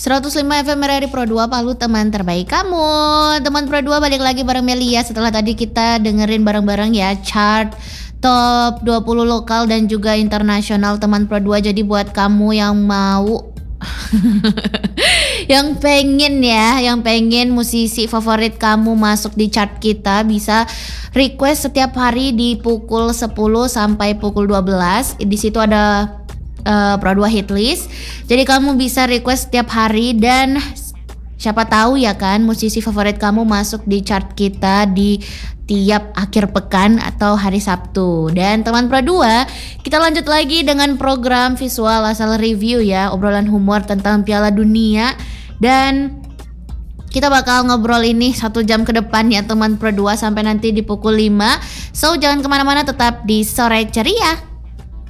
105 FM RRI Pro 2 Palu, teman terbaik kamu. Teman Pro 2 balik lagi bareng Melia setelah tadi kita dengerin bareng-bareng ya chart top 20 lokal dan juga internasional teman Pro 2. Jadi buat kamu yang mau yang pengen musisi favorit kamu masuk di chart kita, bisa request setiap hari di pukul 10 sampai pukul 12. Di situ ada Pro 2 hit list. Jadi kamu bisa request setiap hari dan siapa tahu ya kan musisi favorit kamu masuk di chart kita di tiap akhir pekan atau hari Sabtu. Dan teman Pro 2, kita lanjut lagi dengan program visual asal review ya, obrolan humor tentang Piala Dunia. Dan kita bakal ngobrol ini 1 jam ke depan ya teman Pro 2 sampai nanti di pukul 5. So jangan kemana-mana, tetap di Sore Ceria.